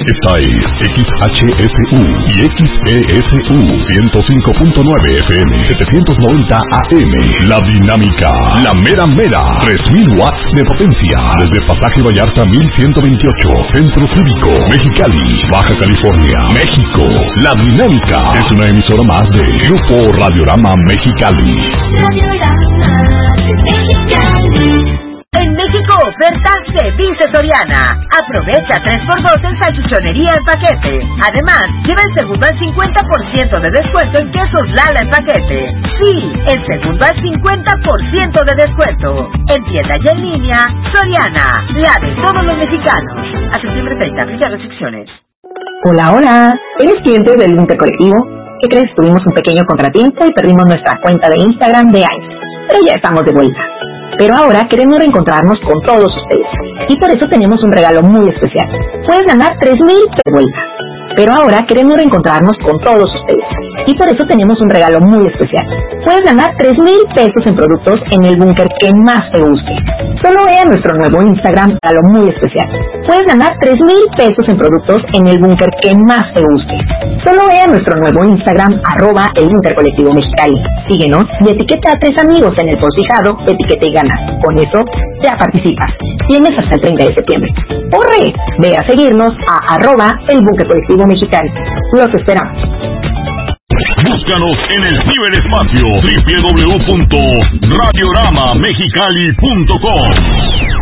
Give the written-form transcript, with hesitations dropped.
Esta es XHSU y XESU 105.9 FM 790 AM. La Dinámica, la mera mera, 3000 watts de potencia. Desde Pasaje Vallarta 1128, Centro Cívico, Mexicali, Baja California, México. La Dinámica es una emisora más de Grupo Radiorama Mexicali. En México, ofertas de Dice Soriana. Aprovecha 3x2 en salchichonería en paquete. Además, lleva el segundo al 50% de descuento en quesos Lala en paquete. Sí, el segundo al 50% de descuento. En tienda y en línea, Soriana, la de todos los mexicanos. A septiembre 30, aplica restricciones. Hola, ¿eres cliente del Búnker Colectivo? ¿Qué crees? Tuvimos un pequeño contratiempo y perdimos nuestra cuenta de Instagram de Ice, pero ya estamos de vuelta. Pero ahora queremos reencontrarnos con todos ustedes, y por eso tenemos un regalo muy especial. Puedes ganar 3,000 de vuelta. Pero ahora queremos reencontrarnos con todos ustedes, y por eso tenemos un regalo muy especial. Puedes ganar 3,000 pesos en productos en el búnker que más te guste. Solo ve a nuestro nuevo Instagram, regalo muy especial. Puedes ganar 3,000 pesos en productos en el búnker que más te guste. Solo ve a nuestro nuevo Instagram, @el Búnker Colectivo Mexicali. Síguenos y etiqueta a 3 amigos en el post fijado, etiqueta y gana. Con eso, ya participas. Tienes hasta el 30 de septiembre. ¡Corre! Ve a seguirnos a @el Búnker Colectivo Mexicali. Los esperamos. Búscanos en el ciberespacio www.radioramamexicali.com.